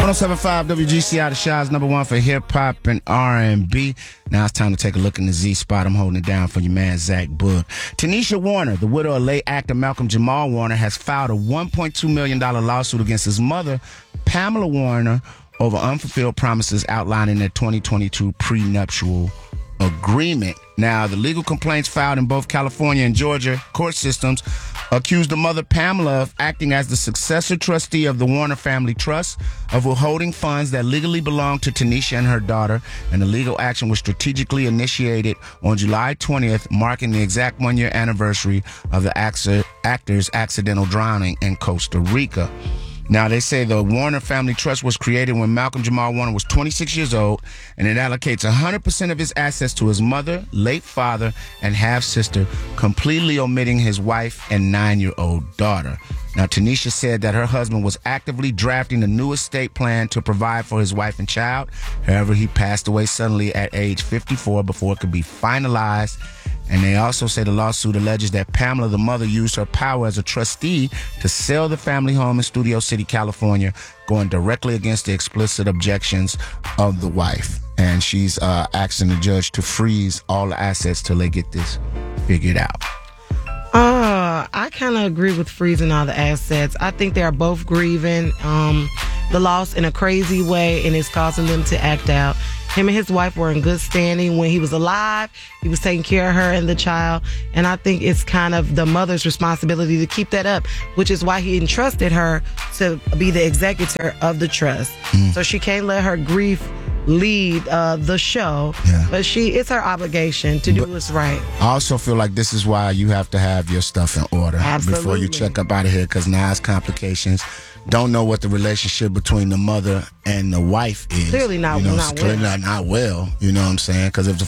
107.5 WGCI, the Shaw's #1 for hip-hop and R&B. Now it's time to take a look in the Z-Spot. I'm holding it down for your man, Zach Boog. Tanisha Warner, the widow of late actor Malcolm Jamal Warner, has filed a $1.2 million lawsuit against his mother, Pamela Warner, over unfulfilled promises outlined in their 2022 prenuptial agreement. Now, the legal complaints filed in both California and Georgia court systems accused the mother, Pamela, of acting as the successor trustee of the Warner Family Trust, of withholding funds that legally belonged to Tanisha and her daughter, and the legal action was strategically initiated on July 20th, marking the exact one-year anniversary of the actor's accidental drowning in Costa Rica. Now, they say the Warner Family Trust was created when Malcolm Jamal Warner was 26 years old, and it allocates 100% of his assets to his mother, late father, and half-sister, completely omitting his wife and 9-year-old daughter. Now, Tanisha said that her husband was actively drafting the new estate plan to provide for his wife and child. However, he passed away suddenly at age 54 before it could be finalized. And they also say the lawsuit alleges that Pamela, the mother, used her power as a trustee to sell the family home in Studio City, California, going directly against the explicit objections of the wife. And she's asking the judge to freeze all the assets till they get this figured out. I kind of agree with freezing all the assets. I think they are both grieving the loss in a crazy way, and it's causing them to act out. Him and his wife were in good standing when he was alive. He was taking care of her and the child. And I think it's kind of the mother's responsibility to keep that up, which is why he entrusted her to be the executor of the trust. So she can't let her grief lead the show. Yeah. But it's her obligation to do what's right. I also feel like this is why you have to have your stuff in order. Absolutely. Before you check up out of here, because now it's complications. Don't know what the relationship between the mother and the wife is. Clearly not well. Clearly not well. You know what I'm saying? Because if the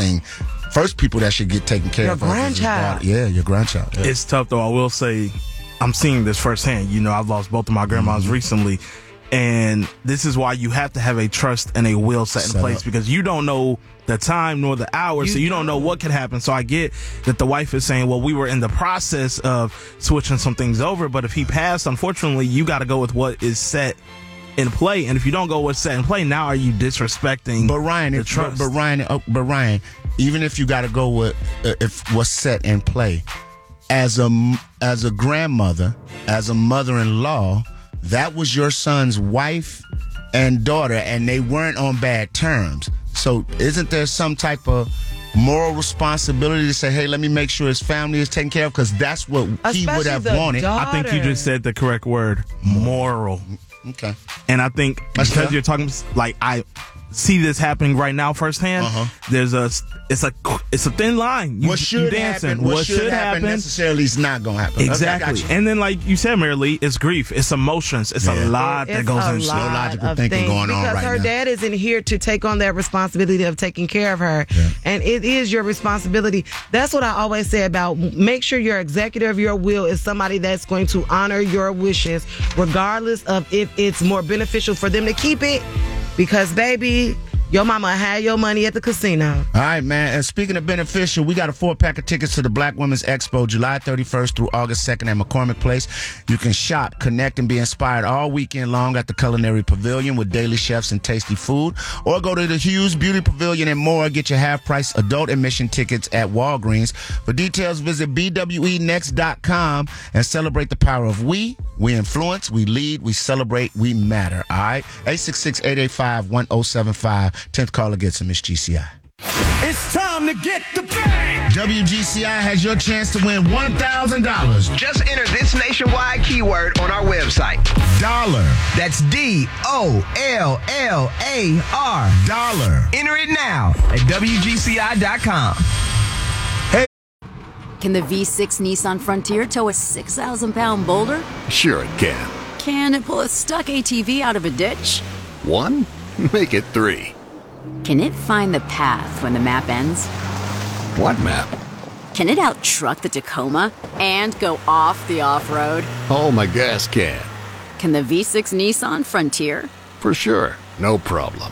first people that should get taken care of your grandchild. Your grandchild. Yeah. It's tough, though. I will say, I'm seeing this firsthand. You know, I've lost both of my grandmas recently. And this is why you have to have a trust and a will set in place, because you don't know the time nor the hour, so you don't know what could happen. So I get that the wife is saying, well, we were in the process of switching some things over, but if he passed, unfortunately, you got to go with what is set in play. And if you don't go with what's set in play, now are you disrespecting the trust? But Ryan, even if you got to go with if what's set in play, as a grandmother, as a mother-in-law, that was your son's wife and daughter, and they weren't on bad terms. So isn't there some type of moral responsibility to say, hey, let me make sure his family is taken care of? Because that's what he would have wanted. Daughter. I think you just said the correct word, moral. Okay. And I think because you're talking, like, I see this happening right now firsthand. There's it's a thin line. What should happen necessarily is not going to happen. Exactly. And then, like you said, Mary Lee, it's grief, it's emotions, it's a lot that goes into slow logical thinking going on right now. Because her dad isn't here to take on that responsibility of taking care of her. Yeah. And it is your responsibility. That's what I always say about make sure your executor of your will is somebody that's going to honor your wishes, regardless of if it's more beneficial for them to keep it. Because, baby, your mama had your money at the casino. All right, man. And speaking of beneficial, we got a 4-pack of tickets to the Black Women's Expo, July 31st through August 2nd at McCormick Place. You can shop, connect, and be inspired all weekend long at the Culinary Pavilion with daily chefs and tasty food. Or go to the Hughes Beauty Pavilion and more. Get your half-price adult admission tickets at Walgreens. For details, visit BWEnext.com and celebrate the power of we. We influence, we lead, we celebrate, we matter. All right? 866-885-1075. 10th caller gets him. It's GCI. It's time to get the bag. WGCI has your chance to win $1,000. Just enter this nationwide keyword on our website. Dollar. That's DOLLAR. Dollar. Enter it now at WGCI.com. Can the V6 Nissan Frontier tow a 6,000-pound boulder? Sure it can. Can it pull a stuck ATV out of a ditch? 1? Make it 3. Can it find the path when the map ends? What map? Can it out-truck the Tacoma and go off the off-road? Oh, my gas can. Can the V6 Nissan Frontier? For sure. No problem.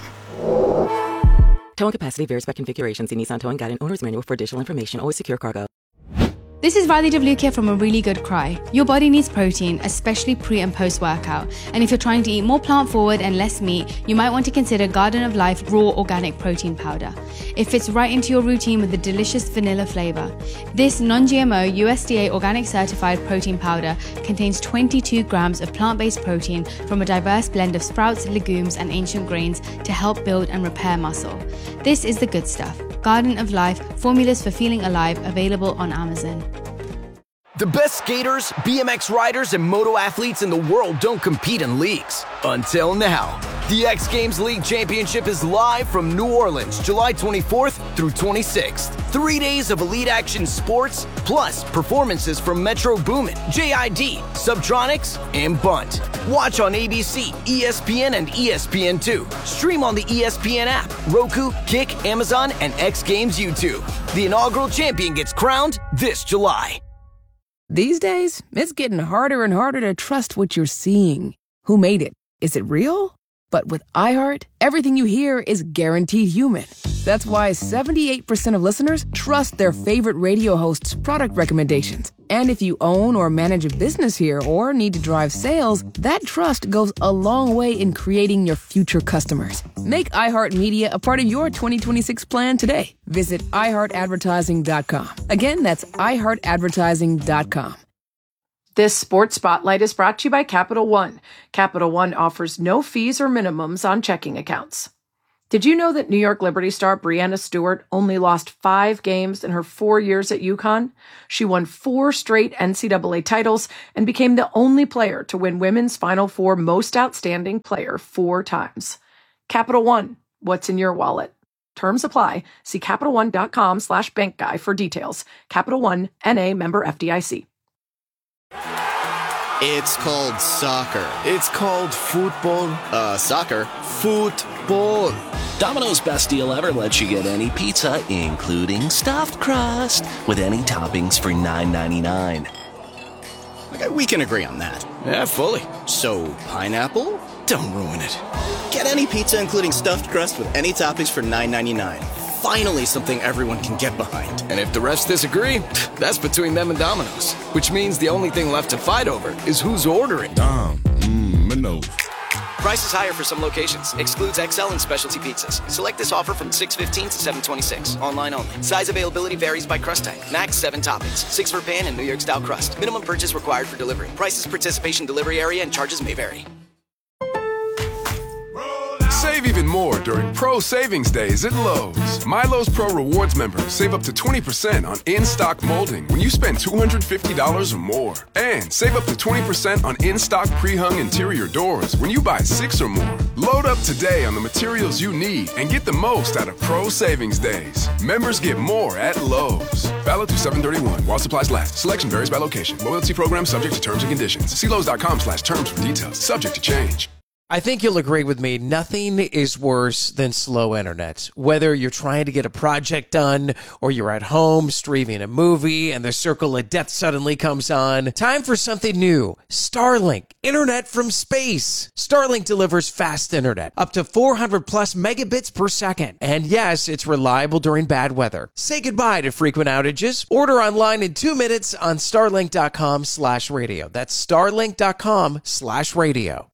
Towing capacity varies by configuration. See Nissan Towing Guide and Owner's Manual for additional information. Always secure cargo. This is Radhi Devlukia from A Really Good Cry. Your body needs protein, especially pre and post workout. And if you're trying to eat more plant forward and less meat, you might want to consider Garden of Life Raw Organic Protein Powder. It fits right into your routine with a delicious vanilla flavor. This non-GMO USDA organic certified protein powder contains 22 grams of plant-based protein from a diverse blend of sprouts, legumes, and ancient grains to help build and repair muscle. This is the good stuff. Garden of Life, formulas for feeling alive, available on Amazon. The best skaters, BMX riders, and moto athletes in the world don't compete in leagues. Until now. The X Games League Championship is live from New Orleans, July 24th through 26th. 3 days of elite action sports, plus performances from Metro Boomin, JID, Subtronics, and Bunt. Watch on ABC, ESPN, and ESPN2. Stream on the ESPN app, Roku, Kick, Amazon, and X Games YouTube. The inaugural champion gets crowned this July. These days, it's getting harder and harder to trust what you're seeing. Who made it? Is it real? But with iHeart, everything you hear is guaranteed human. That's why 78% of listeners trust their favorite radio hosts' product recommendations. And if you own or manage a business here or need to drive sales, that trust goes a long way in creating your future customers. Make iHeartMedia a part of your 2026 plan today. Visit iHeartAdvertising.com. Again, that's iHeartAdvertising.com. This Sports Spotlight is brought to you by Capital One. Capital One offers no fees or minimums on checking accounts. Did you know that New York Liberty star Breanna Stewart only lost 5 games in her 4 years at UConn? She won 4 straight NCAA titles and became the only player to win Women's Final Four Most Outstanding Player 4 times. Capital One, what's in your wallet? Terms apply. See CapitalOne.com/bankguy for details. Capital One, N.A. member FDIC. It's called soccer. It's called football. Soccer. Football. Domino's Best Deal Ever lets you get any pizza, including stuffed crust, with any toppings for $9.99. Okay, we can agree on that. Yeah, fully. So, pineapple? Don't ruin it. Get any pizza, including stuffed crust, with any toppings for $9.99. Finally something everyone can get behind. And if the refs disagree, that's between them and Domino's. Which means the only thing left to fight over is who's ordering. Domino's. Price is higher for some locations. Excludes XL and specialty pizzas. Select this offer from 6/15 to 7/26. Online only. Size availability varies by crust type. Max 7 toppings. 6 for pan and New York style crust. Minimum purchase required for delivery. Prices, participation, delivery area, and charges may vary. Save even more during Pro Savings Days at Lowe's. Milo's Pro Rewards members save up to 20% on in-stock molding when you spend $250 or more. And save up to 20% on in-stock pre-hung interior doors when you buy 6 or more. Load up today on the materials you need and get the most out of Pro Savings Days. Members get more at Lowe's. Valid through 7/31 while supplies last. Selection varies by location. Loyalty program subject to terms and conditions. See Lowe's.com/terms for details. Subject to change. I think you'll agree with me. Nothing is worse than slow internet. Whether you're trying to get a project done or you're at home streaming a movie and the circle of death suddenly comes on. Time for something new. Starlink. Internet from space. Starlink delivers fast internet. Up to 400 plus megabits per second. And yes, it's reliable during bad weather. Say goodbye to frequent outages. Order online in 2 minutes on starlink.com/radio. That's starlink.com/radio.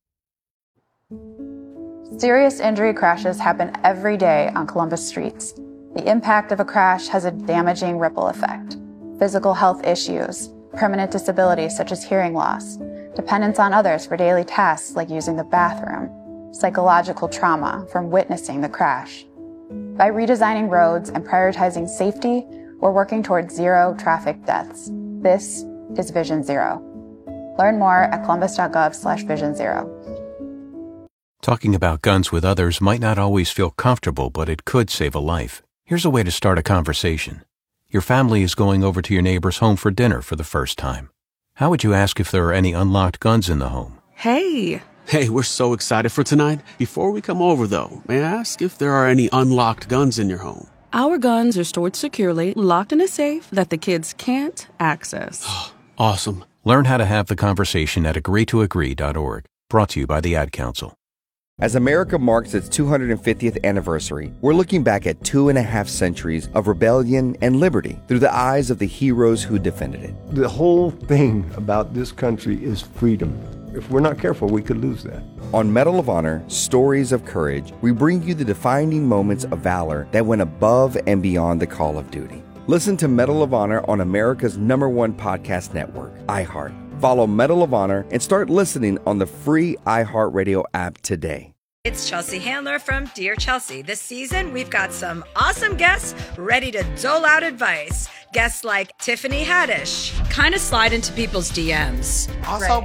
Serious injury crashes happen every day on Columbus streets. The impact of a crash has a damaging ripple effect. Physical health issues, permanent disabilities such as hearing loss, dependence on others for daily tasks like using the bathroom, psychological trauma from witnessing the crash. By redesigning roads and prioritizing safety, we're working towards 0 traffic deaths. This is Vision Zero. Learn more at columbus.gov/vision0. Talking about guns with others might not always feel comfortable, but it could save a life. Here's a way to start a conversation. Your family is going over to your neighbor's home for dinner for the first time. How would you ask if there are any unlocked guns in the home? Hey, we're so excited for tonight. Before we come over, though, may I ask if there are any unlocked guns in your home? Our guns are stored securely, locked in a safe that the kids can't access. Awesome. Learn how to have the conversation at agreetoagree.org. Brought to you by the Ad Council. As America marks its 250th anniversary, we're looking back at 2.5 centuries of rebellion and liberty through the eyes of the heroes who defended it. The whole thing about this country is freedom. If we're not careful, we could lose that. On Medal of Honor, Stories of Courage, we bring you the defining moments of valor that went above and beyond the call of duty. Listen to Medal of Honor on America's #1 podcast network, iHeart. Follow Medal of Honor and start listening on the free iHeartRadio app today. It's Chelsea Handler from Dear Chelsea. This season, we've got some awesome guests ready to dole out advice. Guests like Tiffany Haddish, kind of slide into people's DMs. Also,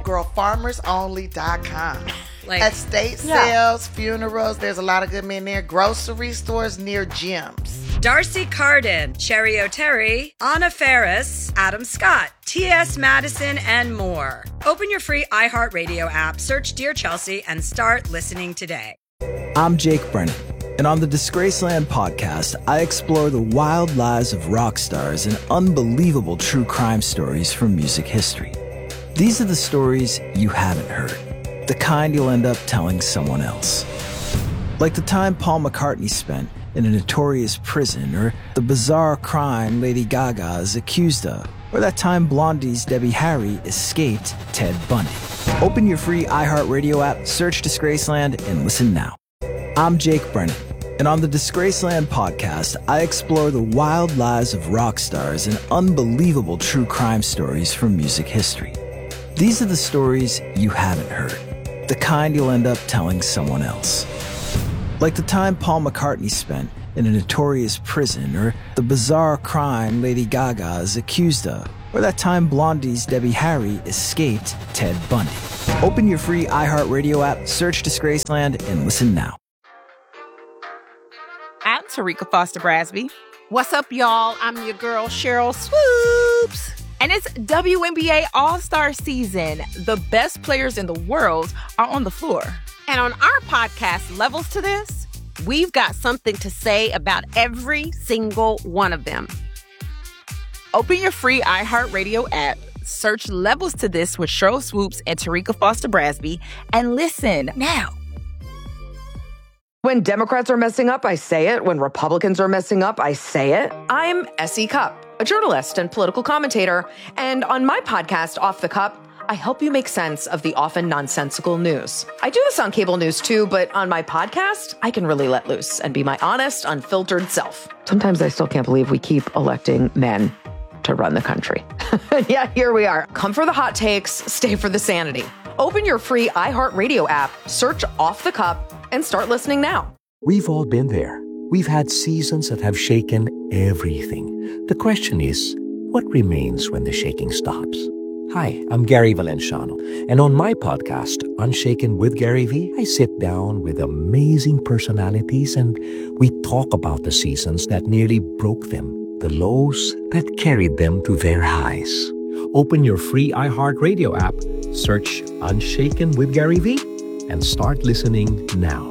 girlfarmersonly.com. Estate sales, funerals, there's a lot of good men there. Grocery stores near gyms. Darcy Carden, Cherry O'Terry, Anna Ferris, Adam Scott, T.S. Madison, and more. Open your free iHeartRadio app, search Dear Chelsea, and start listening today. I'm Jake Brennan, and on the Disgraceland podcast, I explore the wild lives of rock stars and unbelievable true crime stories from music history. These are the stories you haven't heard, the kind you'll end up telling someone else. Like the time Paul McCartney spent in a notorious prison, or the bizarre crime Lady Gaga is accused of, or that time Blondie's Debbie Harry escaped Ted Bundy. Open your free iHeartRadio app, search Disgraceland, and listen now. I'm Jake Brennan, and on the Disgraceland podcast, I explore the wild lives of rock stars and unbelievable true crime stories from music history. These are the stories you haven't heard, the kind you'll end up telling someone else. Like the time Paul McCartney spent in a notorious prison, or the bizarre crime Lady Gaga is accused of, or that time Blondie's Debbie Harry escaped Ted Bundy. Open your free iHeartRadio app, search Disgraceland, and listen now. I'm Tarika Foster Brasby. What's up, y'all? I'm your girl, Cheryl Swoops. And it's WNBA All-Star season. The best players in the world are on the floor. And on our podcast, Levels to This, we've got something to say about every single one of them. Open your free iHeartRadio app, search Levels to This with Cheryl Swoops and Tarika Foster Brasby, and listen now. When Democrats are messing up, I say it. When Republicans are messing up, I say it. I'm S.E. Cupp, a journalist and political commentator. And on my podcast, Off the Cup, I help you make sense of the often nonsensical news. I do this on cable news too, but on my podcast, I can really let loose and be my honest, unfiltered self. Sometimes I still can't believe we keep electing men to run the country. Yeah, here we are. Come for the hot takes, stay for the sanity. Open your free iHeartRadio app, search Off the Cup, and start listening now. We've all been there. We've had seasons that have shaken everything. The question is, what remains when the shaking stops? Hi, I'm Gary Valenciano, and on my podcast, Unshaken with Gary V, I sit down with amazing personalities and we talk about the seasons that nearly broke them, the lows that carried them to their highs. Open your free iHeartRadio app, search Unshaken with Gary V, and start listening now.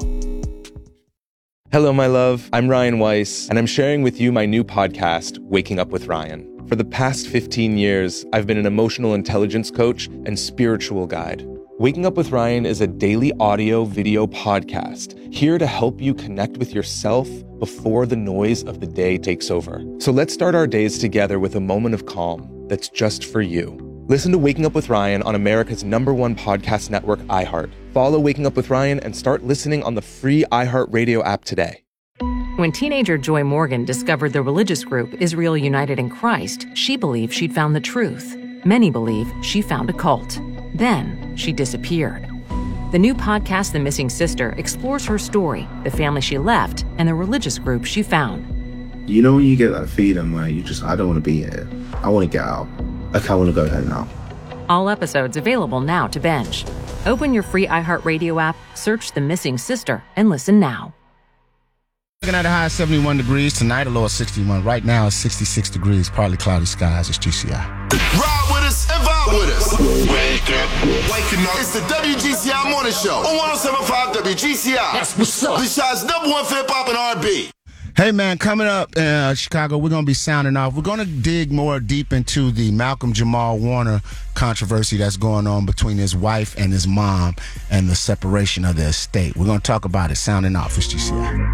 Hello, my love. I'm Ryan Weiss, and I'm sharing with you my new podcast, Waking Up with Ryan. For the past 15 years, I've been an emotional intelligence coach and spiritual guide. Waking Up with Ryan is a daily audio video podcast here to help you connect with yourself before the noise of the day takes over. So let's start our days together with a moment of calm that's just for you. Listen to Waking Up with Ryan on America's #1 podcast network, iHeart. Follow Waking Up with Ryan and start listening on the free iHeartRadio app today. When teenager Joy Morgan discovered the religious group Israel United in Christ, she believed she'd found the truth. Many believe she found a cult. Then she disappeared. The new podcast, The Missing Sister, explores her story, the family she left, and the religious group she found. You know when you get that feeling where I don't want to be here. I want to get out. Like, I want to go there now. All episodes available now to binge. Open your free iHeartRadio app, search The Missing Sister, and listen now. Looking at a high of 71 degrees. Tonight, a low of 61. Right now, it's 66 degrees. Partly cloudy skies. It's GCI. Ride with us and vibe with us. Wake up. Waking up. It's the WGCI Morning Show on 107.5 WGCI. That's what's up. The shot's #1 for hip-hop and R&B. Hey, man, coming up in Chicago, we're going to be sounding off. We're going to dig more deep into the Malcolm Jamal Warner controversy that's going on between his wife and his mom and the separation of the estate. We're going to talk about it. Sounding off. It's GCI.